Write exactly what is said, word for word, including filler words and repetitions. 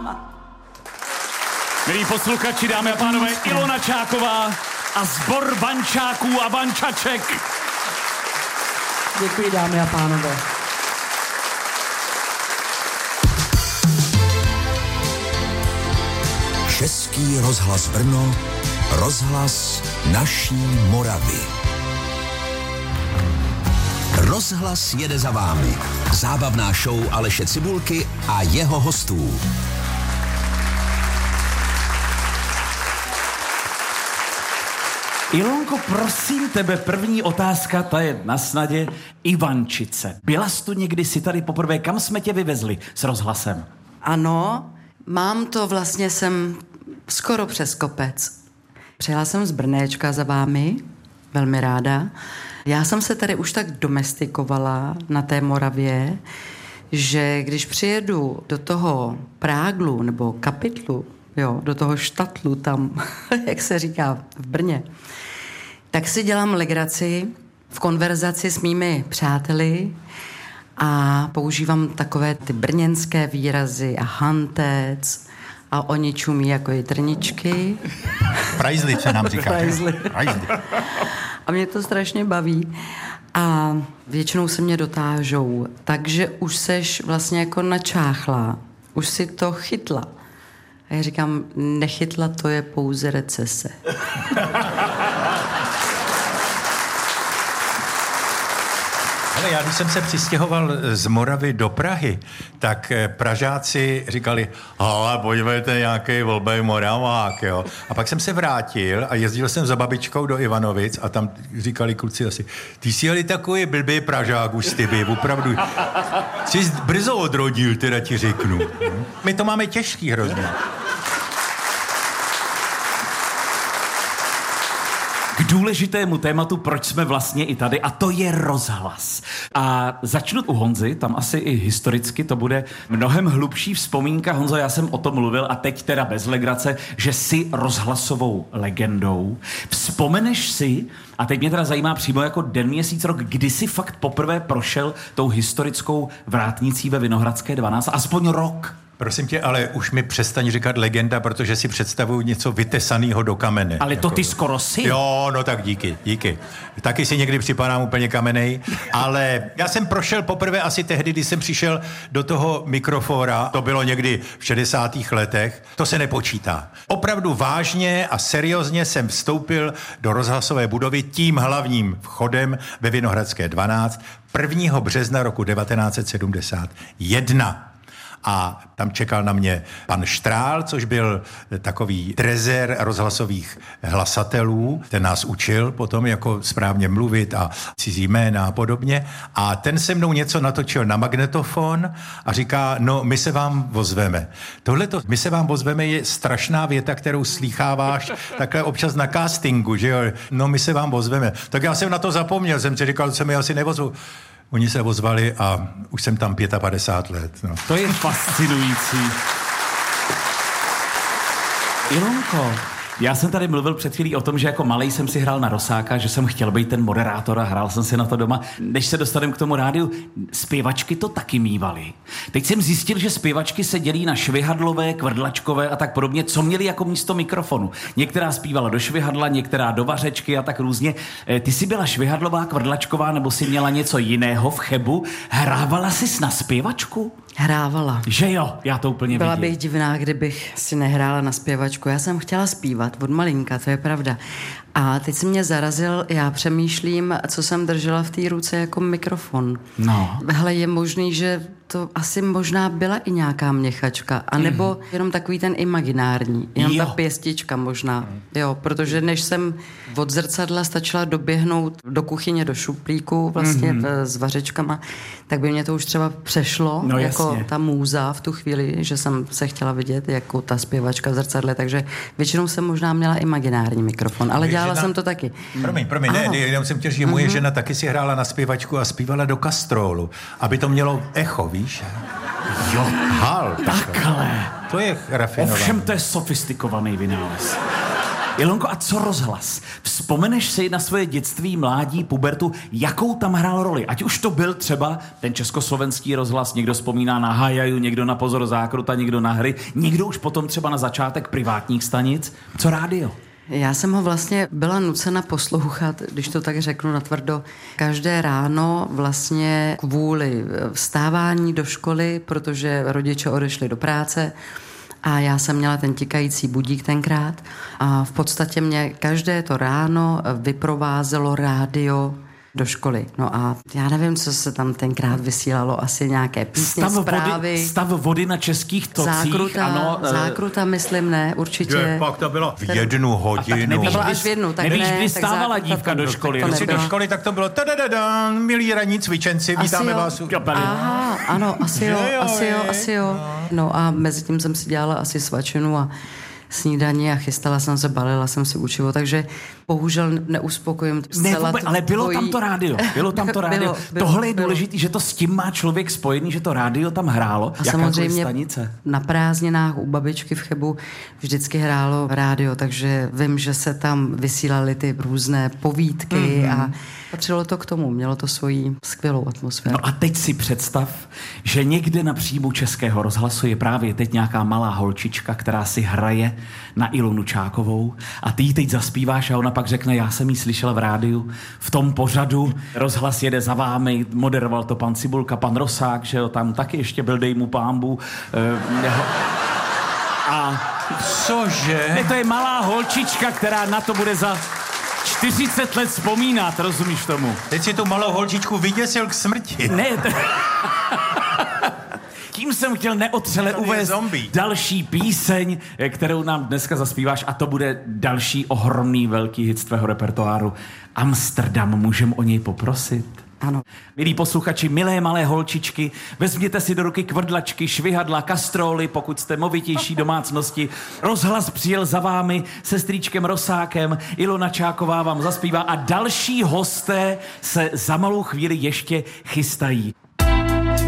Milí posluchači, dámy a pánové, Ilona Čáková a sbor bančáků a bančaček. Děkuji, dámy a pánové. Český rozhlas Brno, rozhlas naší Moravy. Rozhlas jede za vámi. Zábavná show Aleše Cibulky a jeho hostů. Ilonko, prosím tebe, první otázka, ta je na snadě. Ivančice. Byla jsi tu někdy, si tady poprvé, kam jsme tě vyvezli s rozhlasem? Ano, mám to vlastně jsem skoro přes kopec. Přijela jsem z Brnéčka za vámi, velmi ráda. Já jsem se tady už tak domestikovala na té Moravě, že když přijedu do toho Práglu nebo Kapitlu, jo, do toho štatlu tam, jak se říká v Brně, tak si dělám legraci v konverzaci s mými přáteli a používám takové ty brněnské výrazy a hantec a oni čumí jako jitrničky. Prajzli se nám říká. Prajzli. A mě to strašně baví. A většinou se mě dotážou. Takže už seš vlastně jako načáchla. Už si to chytla. A já říkám, nechytla, to je pouze recese. Ale já, když jsem se přistěhoval z Moravy do Prahy, tak Pražáci říkali, ale podívejte, nějaký volbej Moravák, jo. A pak jsem se vrátil a jezdil jsem za babičkou do Ivanovic a tam říkali kluci asi, ty jsi jeli takový blbý Pražák už ty by, opravdu. Jsi brzo odrodil, teda ti řeknu. My to máme těžký hrozně. K důležitému tématu, proč jsme vlastně i tady, a to je rozhlas. A začnu u Honzy, tam asi i historicky to bude mnohem hlubší vzpomínka. Honzo, já jsem o tom mluvil a teď teda bez legrace, že jsi rozhlasovou legendou. Vzpomeneš si, a teď mě teda zajímá přímo jako den, měsíc, rok, kdy jsi fakt poprvé prošel tou historickou vrátnicí ve Vinohradské dvanáct, aspoň rok. Prosím tě, ale už mi přestaň říkat legenda, protože si představuju něco vytesaného do kamene. Ale to jako... ty skoro si. Jo, no tak díky, díky. Taky si někdy připadám úplně kamenej, ale já jsem prošel poprvé asi tehdy, když jsem přišel do toho mikrofóra, to bylo někdy v šedesátých letech, to se nepočítá. Opravdu vážně a seriózně jsem vstoupil do rozhlasové budovy tím hlavním vchodem ve Vinohradské dvanáct prvního března roku devatenáct set sedmdesát jedna. A tam čekal na mě pan Štrál, což byl takový trezer rozhlasových hlasatelů. Ten nás učil potom jako správně mluvit a cizí jména a podobně. A ten se mnou něco natočil na magnetofon a říká, no my se vám ozveme. Tohleto, my se vám ozveme je strašná věta, kterou slýcháváš takhle občas na castingu, že jo? No my se vám ozveme. Tak já jsem na to zapomněl, jsem si říkal, že se mi asi nevozvu. Oni se ozvali a už jsem tam padesát pět let. No. To je fascinující. Ilonko, já jsem tady mluvil před chvílí o tom, že jako malej jsem si hrál na Rosáka, že jsem chtěl být ten moderátor a hrál jsem si na to doma. Než se dostaneme k tomu rádiu, zpěvačky to taky mívaly. Teď jsem zjistil, že zpěvačky se dělí na švihadlové, kvrdlačkové a tak podobně, co měli jako místo mikrofonu. Některá zpívala do švihadla, některá do vařečky a tak různě. Ty jsi byla švihadlová, kvrdlačková, nebo jsi měla něco jiného v Chebu? Hrávala jsi na zpěvačku? Hrávala. Že jo, já to úplně Byla vidím. bych divná, kdybych si nehrála na zpěvačku. Já jsem chtěla zpívat od malinka, to je pravda. A teď se mě zarazil, já přemýšlím, co jsem držela v té ruce jako mikrofon. No. Hele, je možný, že to asi možná byla i nějaká měchačka, anebo mm. jenom takový ten imaginární, jenom jo. ta pěstička možná. Jo, protože než jsem od zrcadla stačila doběhnout do kuchyně, do šuplíku vlastně mm. s vařečkama, tak by mě to už třeba přešlo, no, jako jasně. ta můza v tu chvíli, že jsem se chtěla vidět jako ta zpěvačka v zrcadle, takže většinou jsem možná měla imaginární mikrofon, ale dělala žena... jsem to taky. Promiň, promiň, ne, jenom jsem chtěl říct, že moje mm-hmm. žena taky si hrála na zpěvačku a zpívala do kastrolu, aby to mělo echo, víš? Jo, hal. Takhle. To je rafinované. Ovšem to je sofistikovaný vynález. Ilonko, a co rozhlas? Vzpomeneš si na svoje dětství, mládí, pubertu, jakou tam hrál roli? Ať už to byl třeba ten československý rozhlas, někdo vzpomíná na Hajaju, někdo na Pozor zákruta, někdo na hry, někdo už potom třeba na začátek privátních stanic. Co rádio? Já jsem ho vlastně byla nucena poslouchat, když to tak řeknu natvrdo, každé ráno vlastně kvůli vstávání do školy, protože rodiče odešli do práce a já jsem měla ten tikající budík tenkrát a v podstatě mě každé to ráno vyprovázelo rádio do školy. No a já nevím, co se tam tenkrát vysílalo, asi nějaké písně, stav zprávy. Vody, stav vody na českých tocích. Zákruta, ano, zákruta myslím, ne, určitě. Je, pak to bylo v jednu hodinu. Nevíš, To bylo až v jednu, tak nevíš, ne, kdy tak stávala zákruta dívka to- do to- školy. to no? Když nebylo. do školy, tak to bylo tadadadan, milí ranní cvičenci, Asi vítáme jo. vás. u- Aha, ano, asi jo, Že jo, asi jo, je, asi jo. No a mezi tím jsem si dělala asi svačinu a snídaní a chystala jsem se, balila jsem si učivo, takže bohužel neuspokojím Ne, zcela vůbec, ale bylo tvojí- tam to rádio. Bylo tam to rádio. Bylo, bylo, Tohle je bylo. důležité, že to s tím má člověk spojený, že to rádio tam hrálo. A Jakákoliv samozřejmě stanice. na prázdninách u babičky v Chebu vždycky hrálo rádio, takže vím, že se tam vysílaly ty různé povídky mm-hmm. a patřilo to k tomu, mělo to svoji skvělou atmosféru. No a teď si představ, že někde na příjmu Českého rozhlasu je právě teď nějaká malá holčička, která si hraje na Ilonu Čákovou a ty jí teď zaspíváš a ona pak řekne, já jsem jí slyšela v rádiu, v tom pořadu, rozhlas jede za vámi, moderoval to pan Cibulka, pan Rosák, že jo, tam taky ještě byl, dej mu pámbu. Eh, jeho... A Cože? ne, to je malá holčička, která na to bude za čtyřicet let vzpomínat, rozumíš tomu? Teď si tu malou holčičku vyděsil k smrti. Ne, to... Tím jsem chtěl neotřele To je uvést zombie. další píseň, kterou nám dneska zaspíváš a to bude další ohromný velký hit z tvého repertoáru. Amsterdam, můžem o něj poprosit? Ano. Milí posluchači, milé malé holčičky, vezměte si do ruky kvrdlačky, švihadla, kastróly, pokud jste movitější domácnosti. Rozhlas přijel za vámi se strýčkem Rosákem, Ilona Čáková vám zaspívá a další hosté se za malou chvíli ještě chystají.